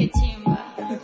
Qué chimba.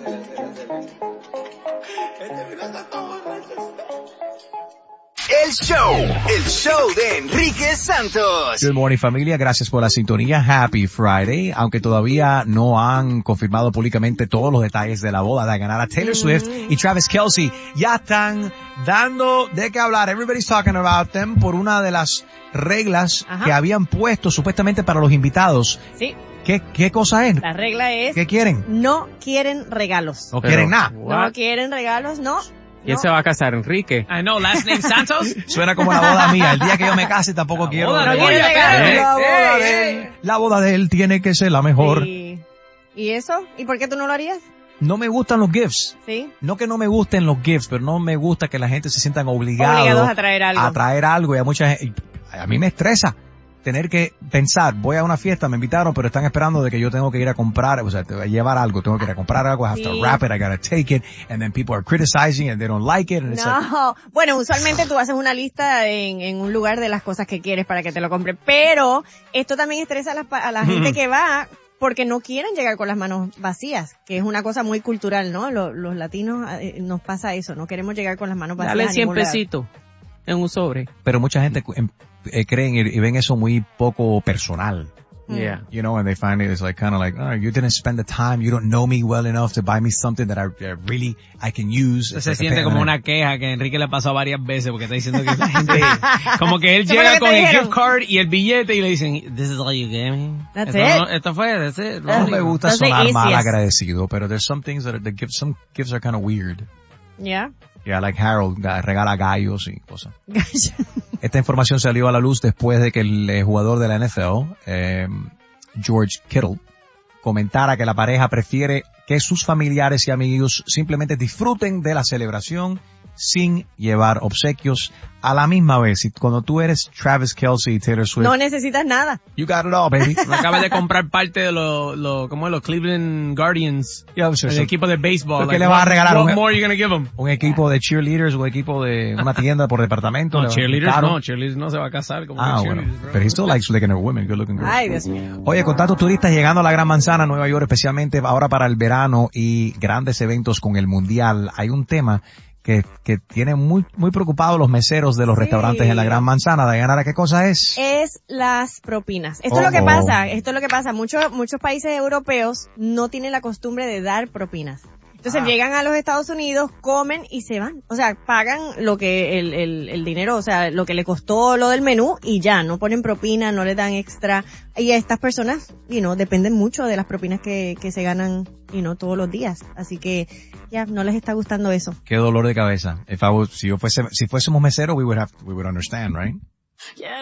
El show de Enrique Santos. Good morning, familia. Gracias por la sintonía. Happy Friday. Aunque todavía no han confirmado públicamente todos los detalles de la boda de ganar a Taylor Swift y Travis Kelce, ya están dando de qué hablar. Everybody's talking about them por una de las reglas que habían puesto supuestamente para los invitados. Sí. ¿Qué cosa es? La regla es... ¿Qué quieren? No quieren regalos. No quieren nada. No quieren regalos, no. ¿Quién se va a casar, Enrique? I know, last name Santos. Suena como la boda mía. El día que yo me case tampoco quiero. boda, No no quieren regalos. La boda de él tiene que ser la mejor. Sí. ¿Y eso? ¿Y por qué tú no lo harías? No me gustan los gifts. Sí. No que no me gusten los gifts, pero no me gusta que la gente se sientan obligados a traer algo. A traer algo y a mí me estresa tener que pensar, voy a una fiesta, me invitaron, pero están esperando de que yo tengo que ir a comprar, o sea, te voy a llevar algo, tengo que ir a comprar algo, I have to wrap it, I gotta take it, and then people are criticizing and they don't like it. And it's no, bueno, usualmente tú haces una lista en un lugar de las cosas que quieres para que te lo compren, pero esto también estresa a la gente que va porque no quieren llegar con las manos vacías, que es una cosa muy cultural, ¿no? Los latinos nos pasa eso, no queremos llegar con las manos vacías. Dale 100 pesitos en un sobre. Pero mucha gente creen y ven eso muy poco personal. Yeah. You know, and they find it, it's like kind of like, oh, you didn't spend the time, you don't know me well enough to buy me something that I can use. Se siente como una queja que Enrique le pasó varias veces porque está diciendo que la gente, como que él llega con el gift card y el billete y le dicen, this is all you gave me. That's it. Esto fue, that's it. No me gusta Entonces, sonar mal easiest. agradecido, pero there's some things some gifts are kind of weird. Yeah. Yeah, like Harold regala gallos y cosas. Esta información salió a la luz después de que el jugador de la NFL, George Kittle, comentara que la pareja prefiere que sus familiares y amigos simplemente disfruten de la celebración sin llevar obsequios a la misma vez. Y cuando tú eres Travis Kelce y Taylor Swift, No necesitas nada. you got it all, baby. Me acabas de comprar parte de los Cleveland Guardians, Yeah, el equipo de béisbol. ¿Pero qué le vas a regalar? What more are you gonna give them? Un equipo de cheerleaders, un equipo de una tienda por departamento. No, cheerleaders Caro. cheerleaders no se va a casar como Bueno. cheerleaders, bro. But he still likes looking at women, good looking girls. Ay, Dios mío. Oye, con tantos turistas llegando a la Gran Manzana, Nueva York, especialmente ahora para el verano y grandes eventos con el Mundial, hay un tema que tiene muy preocupados los meseros de los restaurantes en la Gran Manzana. Diana, ¿qué cosa es? Es las propinas. Esto es lo que pasa. Muchos países europeos no tienen la costumbre de dar propinas. Entonces llegan a los Estados Unidos, comen y se van. O sea, pagan lo que el dinero, o sea, lo que le costó lo del menú y ya, no ponen propina, no le dan extra. Y estas personas, dependen mucho de las propinas que se ganan, todos los días. Así que ya no les está gustando eso. Qué dolor de cabeza. Si fuésemos meseros, we would understand, right?